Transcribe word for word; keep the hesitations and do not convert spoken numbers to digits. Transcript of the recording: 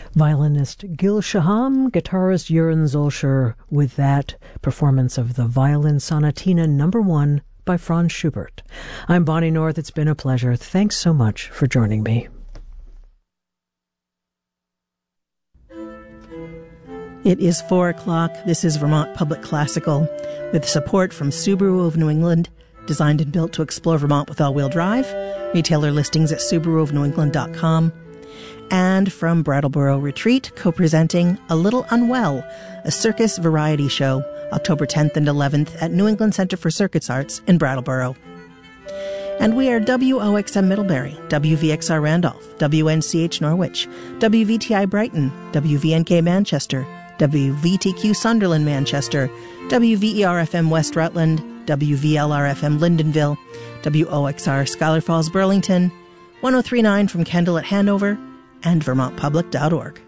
Violinist Gil Shaham, guitarist Jeroen Zolscher, with that performance of the Violin Sonatina Number One by Franz Schubert. I'm Bonnie North. It's been a pleasure. Thanks so much for joining me. It is four o'clock. This is Vermont Public Classical, with support from Subaru of New England, designed and built to explore Vermont with all-wheel drive. Retailer listings at subaru of new england dot com. And from Brattleboro Retreat, co-presenting A Little Unwell, a circus variety show, October tenth and eleventh at New England Center for Circus Arts in Brattleboro. And we are W O X M Middlebury, W V X R Randolph, W N C H Norwich, W V T I Brighton, W V N K Manchester, W V T Q Sunderland Manchester, W V E R F M West Rutland, W V L R F M Lyndonville, W O X R Scholar Falls Burlington, one oh three point nine from Kendall at Hanover, and vermont public dot org.